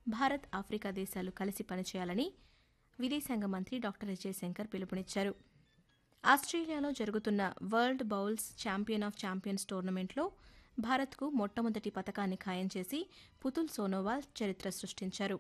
Bharat Africa దేశాలు కలిసి పనిచేయాలని విదేశాంగ మంత్రి డాక్టర్ ఎస్ జయశంకర్ పిలుపునిచ్చారు. ఆస్ట్రేలియాలో జరుగుతున్న world bowls champion of champions టోర్నమెంట్లో భారత్కు మొట్టమొదటి పతకాన్ని ఖాయం చేసి పుతుల్ సోనోవాల్ చరిత్ర సృష్టించారు.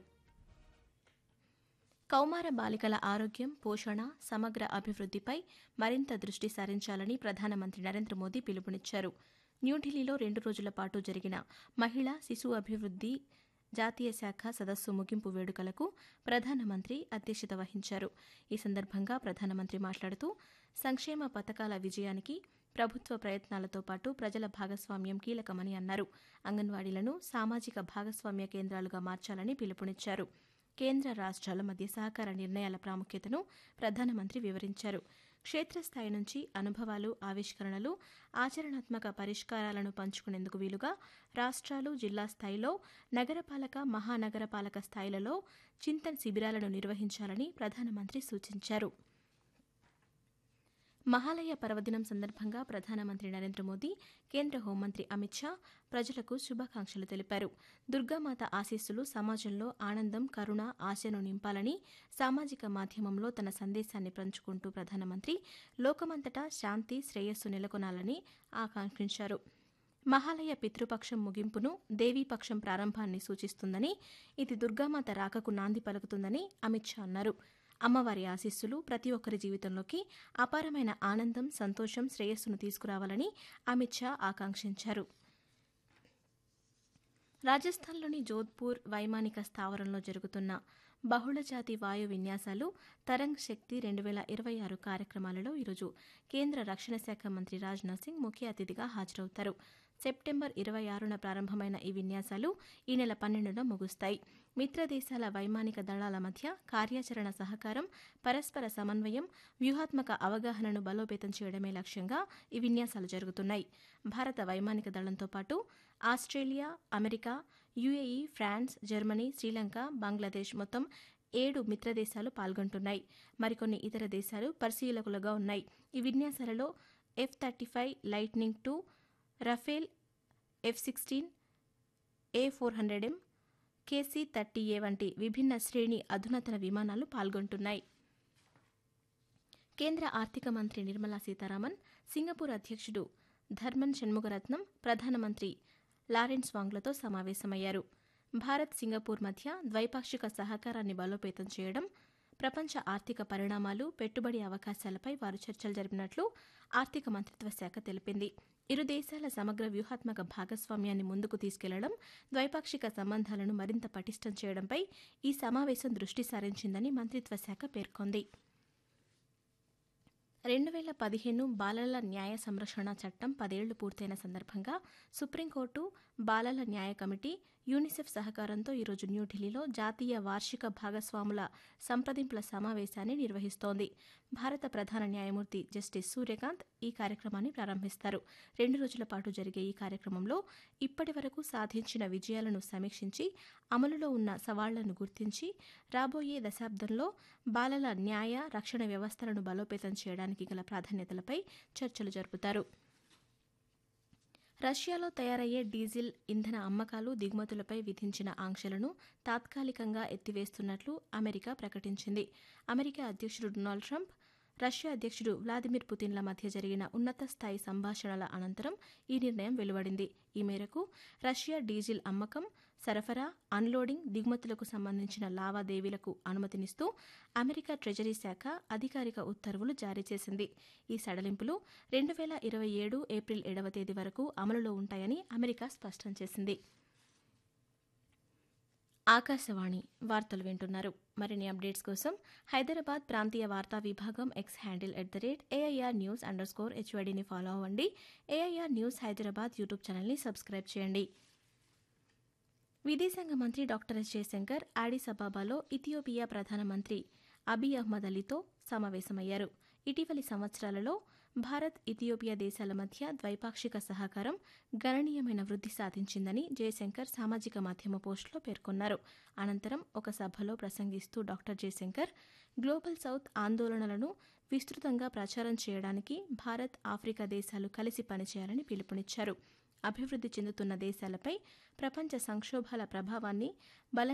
కౌమార బాలికల ఆరోగ్యం, పోషణ, సమగ్ర అభివృద్దిపై మరింత దృష్టి సారించాలని ప్రధానమంత్రి నరేంద్ర మోదీ పిలుపునిచ్చారు. న్యూఢిల్లీలో 2 రోజుల పాటు జరిగిన మహిళా శిశు అభివృద్ది జాతీయ శాఖ సదస్సు ముగింపు వేడుకలకు ప్రధానమంత్రి అధ్యక్షత వహించారు. ఈ సందర్భంగా ప్రధానమంత్రి మాట్లాడుతూ సంక్షేమ పథకాల విజయానికి ప్రభుత్వ ప్రయత్నాలతో పాటు ప్రజల భాగస్వామ్యం కీలకమని అన్నారు. అంగన్వాడీలను సామాజిక భాగస్వామ్య కేంద్రాలుగా మార్చాలని పిలుపునిచ్చారు. కేంద్ర రాష్ట్రాల మధ్య సహకార నిర్ణయాల ప్రాముఖ్యతను ప్రధానమంత్రి వివరించారు. క్షేత్రస్థాయి నుంచి అనుభవాలు, ఆవిష్కరణలు, ఆచరణాత్మక పరిష్కారాలను పంచుకునేందుకు వీలుగా రాష్ట్రాలు, జిల్లా స్థాయిలో, నగరపాలక, మహానగరపాలక స్థాయిలలో చింతన్ శిబిరాలను నిర్వహించాలని ప్రధానమంత్రి సూచించారు. మహాలయ పర్వదినం సందర్భంగా ప్రధానమంత్రి నరేంద్ర మోదీ, కేంద్ర హోంమంత్రి అమిత్ షా ప్రజలకు శుభాకాంక్షలు తెలిపారు. దుర్గామాత ఆశీస్సులు సమాజంలో ఆనందం, కరుణ, ఆశను నింపాలని సామాజిక మాధ్యమంలో తన సందేశాన్ని పంచుకుంటూ ప్రధానమంత్రి లోకమంతటా శాంతి, శ్రేయస్సు నెలకొనాలని ఆకాంక్షించారు. మహాలయ పితృపక్షం ముగింపును దేవీపక్షం ప్రారంభాన్ని సూచిస్తుందని, ఇది దుర్గామాత రాకకు నాంది పలుకుతుందని అమిత్ షా అన్నారు. అమ్మవారి ఆశీస్సులు ప్రతి ఒక్కరి జీవితంలోకి అపారమైన ఆనందం, సంతోషం, శ్రేయస్సును తీసుకురావాలని అమిత్ షా ఆకాంక్షించారు. రాజస్థాన్లోని జోధ్పూర్ వైమానిక స్థావరంలో జరుగుతున్న బహుళజాతి వాయు విన్యాసాలు తరంగ్ శక్తి 2026 కార్యక్రమాలలో ఈరోజు కేంద్ర రక్షణ శాఖ మంత్రి రాజ్నాథ్ సింగ్ ముఖ్య అతిథిగా హాజరవుతారు. సెప్టెంబర్ 26న ప్రారంభమైన ఈ విన్యాసాలు ఈ నెల 12న ముగుస్తాయి. మిత్ర దేశాల వైమానిక దళాల మధ్య కార్యాచరణ సహకారం, పరస్పర సమన్వయం, వ్యూహాత్మక అవగాహనను బలోపేతం చేయడమే లక్ష్యంగా ఈ విన్యాసాలు జరుగుతున్నాయి. భారత వైమానిక దళంతో పాటు Australia, America, UAE, France, Germany, Sri Lanka, Bangladesh మొత్తం 7 మిత్రదేశాలు పాల్గొంటున్నాయి. మరికొన్ని ఇతర దేశాలు పరిశీలకులుగా ఉన్నాయి. ఈ విన్యాసాలలో F-35 lightning II, Rafale, F-16, A400M, KC-30A వంటి విభిన్న శ్రేణి అధునాతన విమానాలు పాల్గొంటున్నాయి. కేంద్ర ఆర్థిక మంత్రి నిర్మలా సీతారామన్, సింగపూర్ అధ్యక్షుడు ధర్మన్ షణ్ముగరత్నం, ప్రధానమంత్రి లారెన్స్ వాంగ్లతో సమావేశమయ్యారు. భారత్, సింగపూర్ మధ్య ద్వైపాక్షిక సహకారాన్ని బలోపేతం చేయడం, ప్రపంచ ఆర్థిక పరిణామాలు, పెట్టుబడి అవకాశాలపై వారు చర్చలు జరిపినట్లు ఆర్థిక మంత్రిత్వ శాఖ తెలిపింది. ఇరు దేశాల సమగ్ర వ్యూహాత్మక భాగస్వామ్యాన్ని ముందుకు తీసుకెళ్లడం, ద్వైపాక్షిక సంబంధాలను మరింత పటిష్టం చేయడంపై ఈ సమావేశం దృష్టి సారించిందని మంత్రిత్వ శాఖ పేర్కొంది. 2015 బాలల న్యాయ సంరక్షణ చట్టం 10 ఏళ్లు పూర్తయిన సందర్భంగా సుప్రీంకోర్టు, బాలల న్యాయ కమిటీ, యూనిసెఫ్ సహకారంతో ఈరోజు న్యూఢిల్లీలో జాతీయ వార్షిక భాగస్వాముల సంప్రదింపుల సమావేశాన్ని నిర్వహిస్తోంది. భారత ప్రధాన న్యాయమూర్తి జస్టిస్ సూర్యకాంత్ ఈ కార్యక్రమాన్ని ప్రారంభిస్తారు. 2 రోజుల పాటు జరిగే ఈ కార్యక్రమంలో ఇప్పటి వరకు సాధించిన విజయాలను సమీక్షించి, అమలులో ఉన్న సవాళ్లను గుర్తించి, రాబోయే దశాబ్దంలో బాలల న్యాయ, రక్షణ వ్యవస్థలను బలోపేతం చేయడానికి గల ప్రాధాన్యతలపై చర్చలు జరుపుతారు. రష్యాలో తయారయ్యే డీజిల్ ఇంధన అమ్మకాలు, దిగుమతులపై విధించిన ఆంక్షలను తాత్కాలికంగా ఎత్తివేస్తున్నట్లు అమెరికా ప్రకటించింది. అమెరికా అధ్యక్షుడు డొనాల్డ్ ట్రంప్, రష్యా అధ్యక్షుడు వ్లాదిమిర్ పుతిన్ల మధ్య జరిగిన ఉన్నత స్థాయి సంభాషణల అనంతరం ఈ నిర్ణయం వెలువడింది. ఈ మేరకు రష్యా డీజిల్ అమ్మకం, సరఫరా, అన్లోడింగ్, దిగుమతులకు సంబంధించిన లావాదేవీలకు అనుమతినిస్తూ అమెరికా ట్రెజరీ శాఖ అధికారిక ఉత్తర్వులు జారీ చేసింది. ఈ సడలింపులు 2027 ఏప్రిల్ 7వ తేదీ వరకు అమలులో ఉంటాయని అమెరికా స్పష్టం చేసింది. ఆకాశవాణి వార్తలు వింటున్నారు. మరిన్ని అప్డేట్స్ కోసం హైదరాబాద్ ప్రాంతీయ వార్తా విభాగం ఎక్స్ హ్యాండిల్ @AIR_News_HYDని ఫాలో అవ్వండి. AIR న్యూస్ హైదరాబాద్ యూట్యూబ్ ఛానల్ని సబ్స్క్రైబ్ చేయండి. విదేశాంగ మంత్రి డాక్టర్ ఎస్ జయశంకర్ ఆడిస్ అబాబాలో ఇథియోపియా ప్రధానమంత్రి అబియ్ అహ్మద్ అలీతో సమావేశమయ్యారు. ఇటీవలి సంవత్సరాలలో భారత్, ఇథియోపియా దేశాల మధ్య ద్వైపాక్షిక సహకారం గణనీయమైన వృద్ధి సాధించిందని జయశంకర్ సామాజిక మాధ్యమ పోస్టులో పేర్కొన్నారు. అనంతరం ఒక సభలో ప్రసంగిస్తూ డాక్టర్ జయశంకర్ గ్లోబల్ సౌత్ ఆందోళనలను విస్తృతంగా ప్రచారం చేయడానికి భారత్, ఆఫ్రికా దేశాలు కలిసి పనిచేయాలని పిలుపునిచ్చారు. అభివృద్ధి చెందుతున్న దేశాలపై ప్రపంచ సంక్షోభాల ప్రభావాన్ని